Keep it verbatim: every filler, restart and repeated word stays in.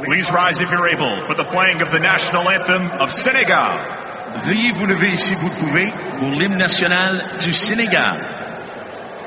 Please rise if you're able for the playing of the national anthem of Senegal. Veuillez vous lever si vous le pouvez pour l'hymne national du Sénégal.